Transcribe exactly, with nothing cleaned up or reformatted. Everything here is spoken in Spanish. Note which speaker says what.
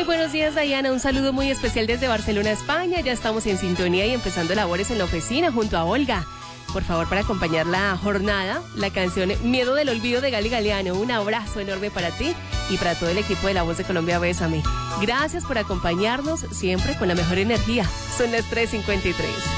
Speaker 1: buenos días, Diana. Un saludo muy especial desde Barcelona, España. Ya estamos en sintonía y empezando labores en la oficina junto a Olga. Por favor, para acompañar la jornada, la canción Miedo del Olvido de Gali Galeano. Un abrazo enorme para ti y para todo el equipo de La Voz de Colombia, Bésame. Gracias por acompañarnos siempre con la mejor energía. Son las tres cincuenta y tres.